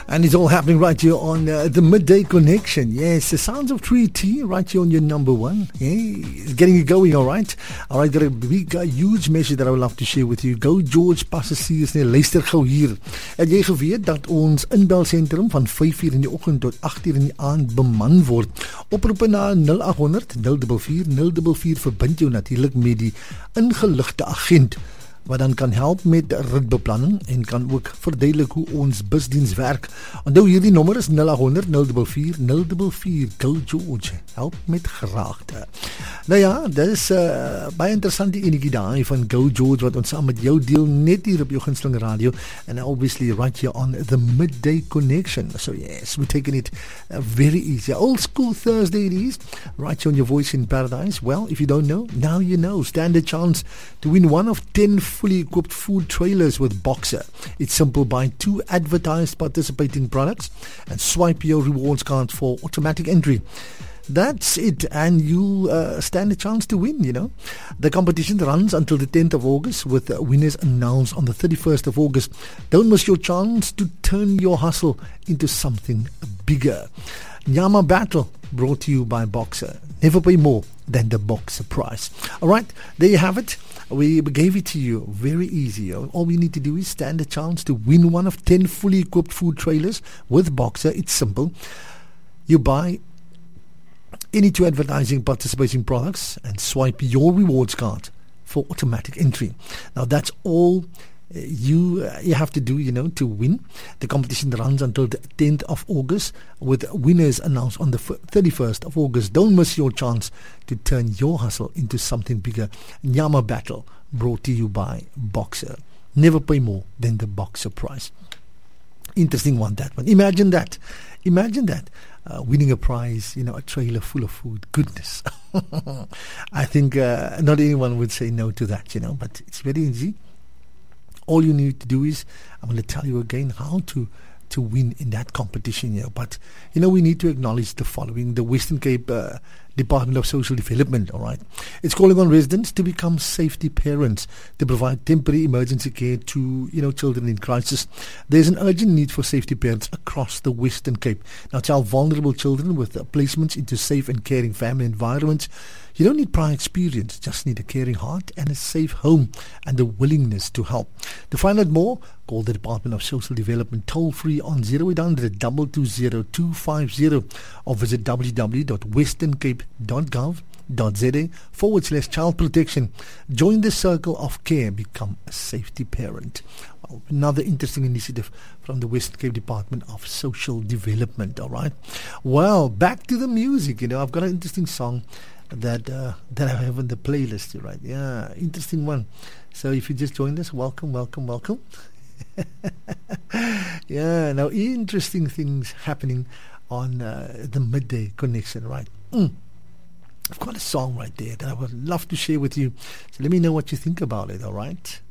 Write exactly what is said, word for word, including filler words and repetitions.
And it's all happening right here on uh, the Midday Connection. Yes, the sounds of Tree T right here on your number one. Yeah, it's getting you going, all right? All right, got a big, uh, huge message that I would love to share with you. Go George Passasiers, nee, luister gou hier. Het jy geweet dat ons inbelsentrum van vyf uur in die oggend tot agt uur in die aand beman word? Oproepe na nul agt honderd nul vier vier nul vier vier verbind jou natuurlik met die ingeligte agent wat dan kan help met ritbeplanning en kan ook verduidelik hoe ons busdiens werk. Onthou hierdie nommer is nul agt honderd nul vier vier nul vier vier. Go George, help met graagte. Nou ja, dit is uh, baie interessant die enetjie daai van Go George wat ons saam met jou deel net hier op jou gunsteling radio and obviously right here on the Midday Connection. So yes, we're taking it uh, very easy. Old school Thursday it is, right here on your voice in paradise. Well, if you don't know, now you know. Stand a chance to win one of ten fully equipped food trailers with Boxer. It's simple. Buy two advertised participating products and swipe your rewards card for automatic entry. That's it, and you uh, stand a chance to win, you know. The competition runs until the tenth of August with uh, winners announced on the thirty-first of August. Don't miss your chance to turn your hustle into something bigger. Nyama Battle, brought to you by Boxer. Never pay more than the Boxer price. All right, there you have it. We gave it to you very easy. All you need to do is stand a chance to win one of ten fully equipped food trailers with Boxer. It's simple. You buy any two advertising participating products and swipe your rewards card for automatic entry. Now that's all uh, you uh, you have to do, you know, to win. The competition runs until the tenth of August with winners announced on the thirty-first of August. Don't miss your chance to turn your hustle into something bigger. Nyama Battle, brought to you by Boxer. Never pay more than the Boxer price. Interesting one, that one. Imagine that. Imagine that. Uh, winning a prize, you know, a trailer full of food. Goodness. I think uh, not anyone would say no to that, you know, but it's very easy. All you need to do is, I'm going to tell you again how to to win in that competition, you know. But, you know, we need to acknowledge the following. The Western Cape uh, Department of Social Development, all right, it's calling on residents to become safety parents to provide temporary emergency care to, you know, children in crisis. There's an urgent need for safety parents across the Western Cape. Now, to help vulnerable children with uh, placements into safe and caring family environments, you don't need prior experience, just need a caring heart and a safe home and the willingness to help. To find out more, call the Department of Social Development toll free on zero eight hundred two two zero two five zero or visit w w w dot western cape dot gov dot z a forward slash child protection. Join the circle of care, become a safety parent. Well, another interesting initiative from the Western Cape Department of Social Development, all right. Well, back to the music, you know, I've got an interesting song that uh, that I have on the playlist, right? Yeah, interesting one. So if you just joined us, welcome, welcome, welcome. Yeah, now interesting things happening on uh, the Midday Connection, right? Mm. I've got a song right there that I would love to share with you. So let me know what you think about it, all right?